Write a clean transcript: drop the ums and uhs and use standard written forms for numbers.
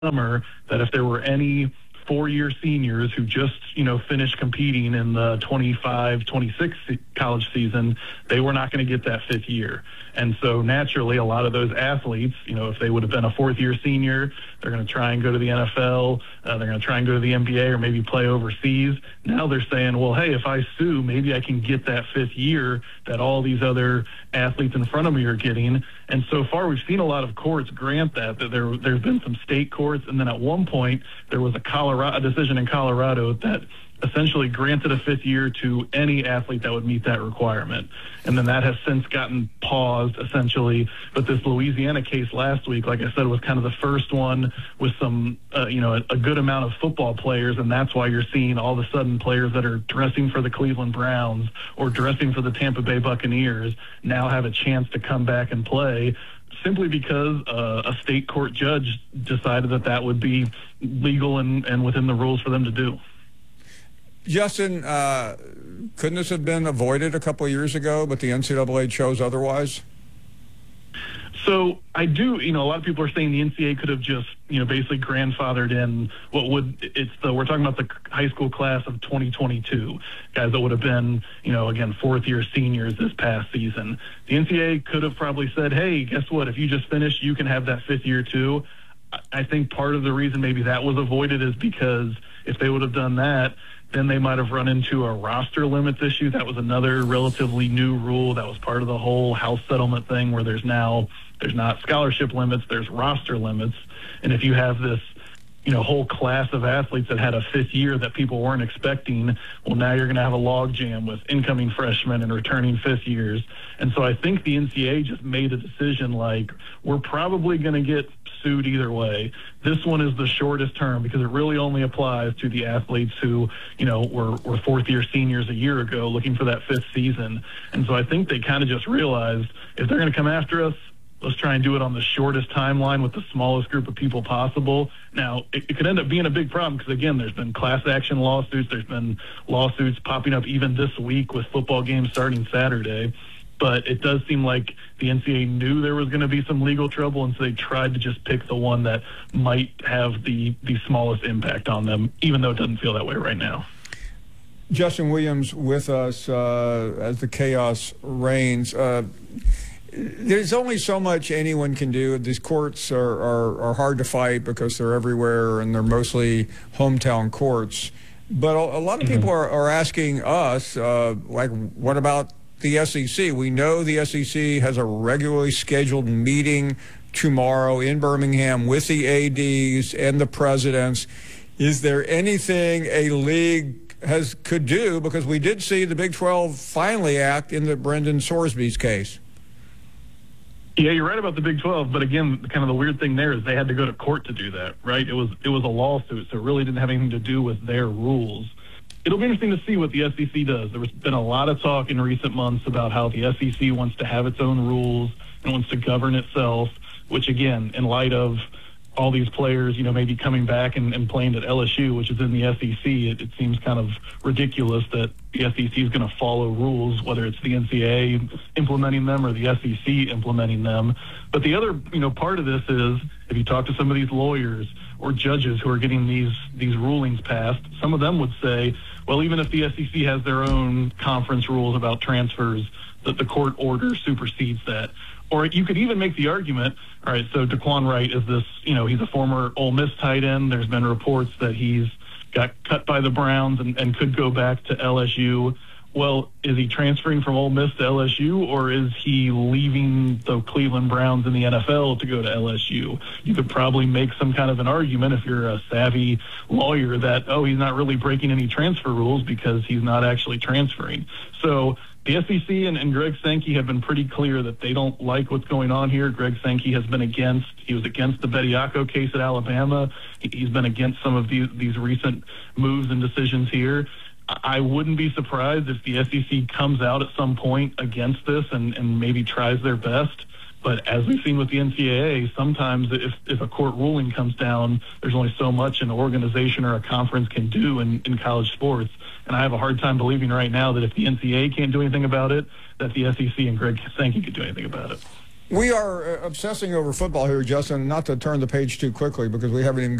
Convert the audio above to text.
summer that if there were any four-year seniors who just, finished competing in the 25-26 college season, they were not going to get that fifth year. And so naturally, a lot of those athletes, if they would have been a fourth-year senior, they're going to try and go to the NFL, they're going to try and go to the NBA or maybe play overseas. Now they're saying, well, hey, if I sue, maybe I can get that fifth year that all these other athletes in front of me are getting. And so far, we've seen a lot of courts grant that there's been some state courts, and then at one point, there was a decision in Colorado that essentially granted a fifth year to any athlete that would meet that requirement. And then that has since gotten paused, essentially. But this Louisiana case last week, like I said, was kind of the first one with some, a good amount of football players. And that's why you're seeing all of a sudden players that are dressing for the Cleveland Browns or dressing for the Tampa Bay Buccaneers now have a chance to come back and play, simply because a state court judge decided that would be legal and within the rules for them to do. Justin, couldn't this have been avoided a couple of years ago, but the NCAA chose otherwise? So I do, a lot of people are saying the NCAA could have just, basically grandfathered in we're talking about the high school class of 2022, guys that would have been, again, fourth-year seniors this past season. The NCAA could have probably said, hey, guess what? If you just finished, you can have that fifth year too. I think part of the reason maybe that was avoided is because if they would have done that, then they might have run into a roster limits issue. That was another relatively new rule that was part of the whole house settlement thing, where there's not scholarship limits, there's roster limits. And if you have this, whole class of athletes that had a fifth year that people weren't expecting, well, now you're going to have a log jam with incoming freshmen and returning fifth years. And so I think the NCAA just made a decision like, we're probably going to get sued either way. This one is the shortest term because it really only applies to the athletes who, were fourth-year seniors a year ago looking for that fifth season. And so I think they kind of just realized if they're going to come after us, let's try and do it on the shortest timeline with the smallest group of people possible. Now, it could end up being a big problem because, again, there's been class action lawsuits. There's been lawsuits popping up even this week with football games starting Saturday. But it does seem like the NCAA knew there was going to be some legal trouble, and so they tried to just pick the one that might have the smallest impact on them, even though it doesn't feel that way right now. Justin Williams with us as the chaos reigns. There's only so much anyone can do. These courts are hard to fight because they're everywhere and they're mostly hometown courts. But a lot of people are asking us, what about the SEC? We know the SEC has a regularly scheduled meeting tomorrow in Birmingham with the ADs and the presidents. Is there anything a league could do? Because we did see the Big 12 finally act in the Brendan Sorsby's case. Yeah, you're right about the Big 12, but again, kind of the weird thing there is they had to go to court to do that, right? It was a lawsuit, so it really didn't have anything to do with their rules. It'll be interesting to see what the SEC does. There's been a lot of talk in recent months about how the SEC wants to have its own rules and wants to govern itself, which again, in light of all these players, maybe coming back and playing at LSU, which is in the SEC, it seems kind of ridiculous that the SEC is going to follow rules, whether it's the NCAA implementing them or the SEC implementing them. But the other, part of this is if you talk to some of these lawyers or judges who are getting these rulings passed, some of them would say, well, even if the SEC has their own conference rules about transfers, that the court order supersedes that. Or you could even make the argument, all right, so Daquan Wright is this, he's a former Ole Miss tight end. There's been reports that he's got cut by the Browns and could go back to LSU. Well, is he transferring from Ole Miss to LSU, or is he leaving the Cleveland Browns in the NFL to go to LSU? You could probably make some kind of an argument if you're a savvy lawyer that, he's not really breaking any transfer rules because he's not actually transferring. So the SEC and Greg Sankey have been pretty clear that they don't like what's going on here. Greg Sankey has been he was against the Bediako case at Alabama. He's been against some of these recent moves and decisions here. I wouldn't be surprised if the SEC comes out at some point against this and maybe tries their best. But as we've seen with the NCAA, sometimes if a court ruling comes down, there's only so much an organization or a conference can do in college sports. And I have a hard time believing right now that if the NCAA can't do anything about it, that the SEC and Greg Sankey could do anything about it. We are obsessing over football here, Justin, not to turn the page too quickly because we haven't even